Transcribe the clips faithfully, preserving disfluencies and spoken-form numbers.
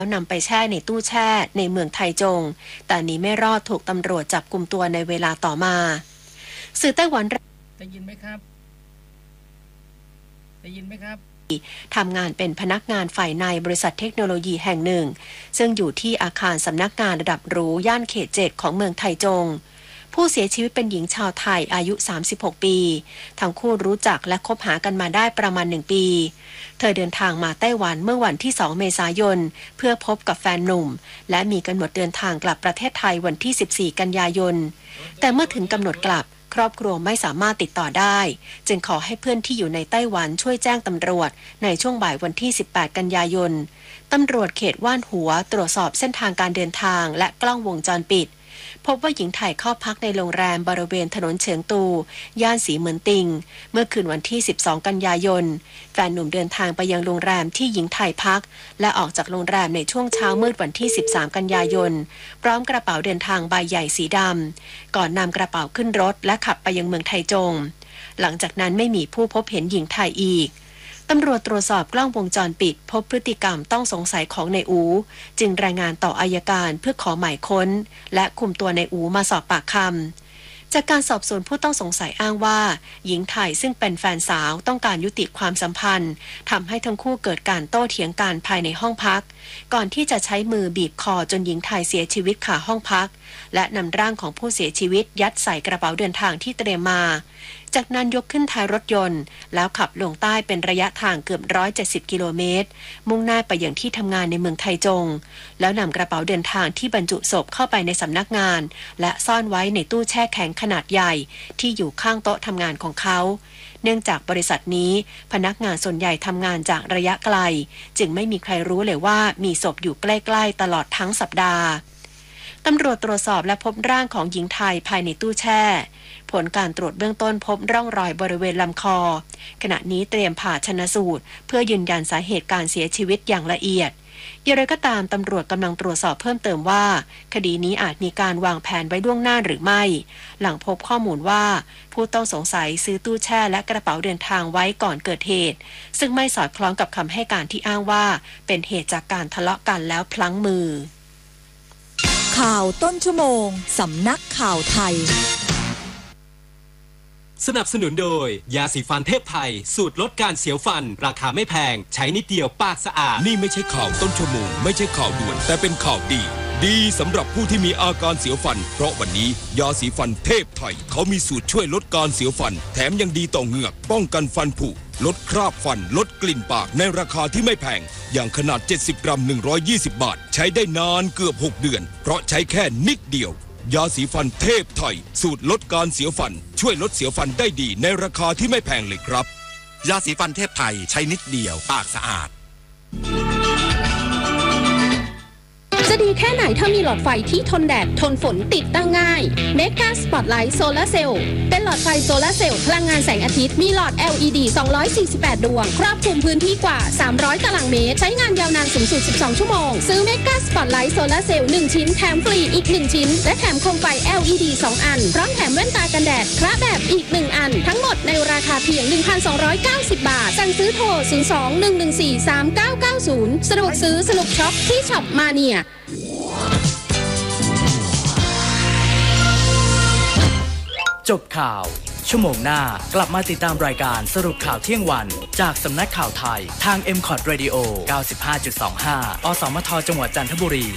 แล้วนำไปแช่ในตู้แช่ในเมืองไทจงแต่หนีไม่รอดถูกตำรวจจับกุมตัวในเวลาต่อมาสื่อไต้หวันได้ยินไหมครับได้ยินไหมครับทำงานเป็นพนักงานฝ่ายในบริษัทเทคโนโลยีแห่งหนึ่งซึ่งอยู่ที่อาคารสำนักงานระดับหรูย่านเขตเจ็ดของเมืองไทจงผู้เสียชีวิตเป็นหญิงชาวไทยอายุสามสิบหกปีทั้งคู่รู้จักและคบหากันมาได้ประมาณหนึ่งปีเธอเดินทางมาไต้หวันเมื่อวันที่สองเมษายนเพื่อพบกับแฟนหนุ่มและมีกำหนดเดินทางกลับประเทศไทยวันที่สิบสี่กันยายนแต่เมื่อถึงกำหนดกลับครอบครัวไม่สามารถติดต่อได้จึงขอให้เพื่อนที่อยู่ในไต้หวันช่วยแจ้งตำรวจในช่วงบ่ายวันที่สิบแปดกันยายนตำรวจเขตว่านหัวตรวจสอบเส้นทางการเดินทางและกล้องวงจรปิดพบว่าหญิงไทยเข้าพักในโรงแรมบริเวณถนนเฉิงตูย่านสีเหมือนติงเมื่อคืนวันที่สิบสองกันยายนแฟนหนุ่มเดินทางไปยังโรงแรมที่หญิงไทยพักและออกจากโรงแรมในช่วงเช้ามืดวันที่สิบสามกันยายนพร้อมกระเป๋าเดินทางใบใหญ่สีดำก่อนนำกระเป๋าขึ้นรถและขับไปยังเมืองไทจงหลังจากนั้นไม่มีผู้พบเห็นหญิงไทยอีกตำรวจตรวจสอบกล้องวงจรปิดพบพฤติกรรมต้องสงสัยของนายอูจึงรายงานต่ออัยการเพื่อขอหมายค้นและคุมตัวนายอูมาสอบปากคำจากการสอบสวนผู้ต้องสงสัยอ้างว่าหญิงไทยซึ่งเป็นแฟนสาวต้องการยุติความสัมพันธ์ทำให้ทั้งคู่เกิดการโต้เถียงกันภายในห้องพักก่อนที่จะใช้มือบีบคอจนหญิงไทยเสียชีวิตคาห้องพักและนำร่างของผู้เสียชีวิตยัดใส่กระเป๋าเดินทางที่เตรียมมาจากนั้นยกขึ้นท้ายรถยนต์แล้วขับลงใต้เป็นระยะทางเกือบหนึ่งร้อยเจ็ดสิบกิโลเมตรมุ่งหน้าไปยังที่ทำงานในเมืองไทจงแล้วนำกระเป๋าเดินทางที่บรรจุศพเข้าไปในสำนักงานและซ่อนไว้ในตู้แช่แข็งขนาดใหญ่ที่อยู่ข้างโต๊ะทำงานของเขาเนื่องจากบริษัทนี้พนักงานส่วนใหญ่ทำงานจากระยะไกลจึงไม่มีใครรู้เลยว่ามีศพอยู่ใกล้ๆตลอดทั้งสัปดาห์ตำรวจตรวจสอบและพบร่างของหญิงไทยภายในตู้แช่ผลการตรวจเบื้องต้นพบร่องรอยบริเวณลำคอขณะนี้เตรียมผ่าชันสูตรเพื่อยืนยันสาเหตุการเสียชีวิตอย่างละเอียดอย่างไรก็ตามตำรวจกำลังตรวจสอบเพิ่มเติมว่าคดีนี้อาจมีการวางแผนไว้ล่วงหน้าหรือไม่หลังพบข้อมูลว่าผู้ต้องสงสัยซื้อตู้แช่และกระเป๋าเดินทางไว้ก่อนเกิดเหตุซึ่งไม่สอดคล้องกับคำให้การที่อ้างว่าเป็นเหตุจากการทะเลาะกันแล้วพลั้งมือข่าวต้นชั่วโมงสำนักข่าวไทยสนับสนุนโดยยาสีฟันเทพไทยสูตรลดการเสียวฟันราคาไม่แพงใช้นิดเดียวปากสะอาดนี่ไม่ใช่ข่าวต้นชั่วโมงไม่ใช่ข่าวด่วนแต่เป็นข่าวดีดีสำหรับผู้ที่มีอาการเสียวฟันเพราะวันนี้ยาสีฟันเทพไทยเขามีสูตรช่วยลดการเสียวฟันแถมยังดีต่อเหงือกป้องกันฟันผุลดคราบฟันลดกลิ่นปากในราคาที่ไม่แพงอย่างขนาดเจ็ดสิบกรัมหนึ่งร้อยยี่สิบบาทใช้ได้นานเกือบหกเดือนเพราะใช้แค่นิดเดียวยาสีฟันเทพไทยสูตรลดการเสียวฟันช่วยลดเสียวฟันได้ดีในราคาที่ไม่แพงเลยครับยาสีฟันเทพไทยใช้นิดเดียวปากสะอาดจะดีแค่ไหนถ้ามีหลอดไฟที่ทนแดดทนฝนติดตั้งง่าย Mega Spotlight Solar Cell เป็นหลอดไฟโซลาร์เซลล์พลังงานแสงอาทิตย์มีหลอด แอล อี ดี สองร้อยสี่สิบแปด ดวงครอบคลุมพื้นที่กว่าสามร้อยตารางเมตรใช้งานยาวนานสูงสุดสิบสองชั่วโมงซื้อ Mega Spotlight Solar Cell หนึ่งชิ้นแถมฟรีอีกหนึ่งชิ้นและแถมโคมไฟ แอล อี ดี สองอันพร้อมแถมแว่นตากันแดดคระแบบอีกหนึ่งอันทั้งหมดในราคาเพียง หนึ่งพันสองร้อยเก้าสิบ บาทสั่งซื้อโทรศูนย์ สอง หนึ่ง หนึ่ง สี่ สาม เก้า เก้า ศูนย์สะดวกซื้อสนุกช็อปที่ช็อปมาเนียจบข่าวชั่วโมงหน้ากลับมาติดตามรายการสรุปข่าวเที่ยงวันจากสำนักข่าวไทยทาง เอ็ม คอท Radio เก้าสิบห้าจุดสองห้า อสมทจังหวัดจันทบุรี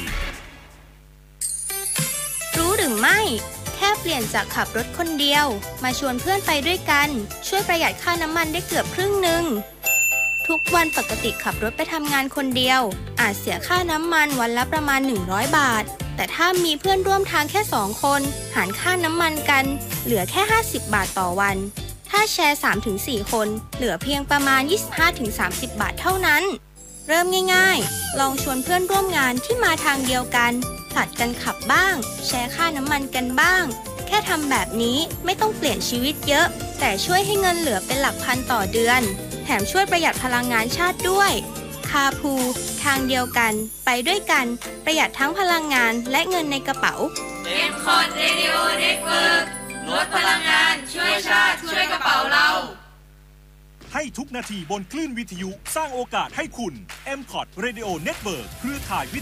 รู้หรือไม่แค่เปลี่ยนจากขับรถคนเดียวมาชวนเพื่อนไปด้วยกันช่วยประหยัดค่าน้ำมันได้เกือบครึ่งหนึ่งทุกวันปกติขับรถไปทำงานคนเดียวอาจเสียค่าน้ำมันวันละประมาณหนึ่งร้อยบาทแต่ถ้ามีเพื่อนร่วมทางแค่สองคนหารค่าน้ำมันกันเหลือแค่ห้าสิบบาทต่อวันถ้าแชร์ สามถึงสี่ คนเหลือเพียงประมาณ ยี่สิบห้าถึงสามสิบ บาทเท่านั้นเริ่มง่ายๆลองชวนเพื่อนร่วมงานที่มาทางเดียวกันผลัดกันขับบ้างแชร์ค่าน้ำมันกันบ้างแค่ทำแบบนี้ไม่ต้องเปลี่ยนชีวิตเยอะแต่ช่วยให้เงินเหลือเป็นหลักพันต่อเดือนแถมช่วยประหยัดพลังงานชาติด้วยคาพูทางเดียวกันไปด้วยกันประหยัดทั้งพลังงานและเงินในกระเป๋าเอ็ม คอท Radio Network ลดพลังงานช่วยชาติช่วยกระเป๋าเราให้ทุกนาทีบนคลื่นวิทยุสร้างโอกาสให้คุณ เอ็ม คอท Radio Network เครือข่ายวิ